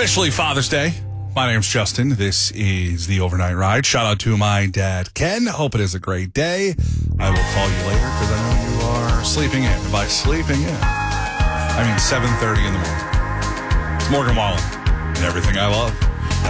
Officially Father's Day. My name's Justin. This is the Overnight Ride. Shout out to my dad, Ken. Hope it is a great day. I will call you later because I know you are sleeping in. And by sleeping in, I mean 7:30 in the morning. It's Morgan Wallen and everything I love.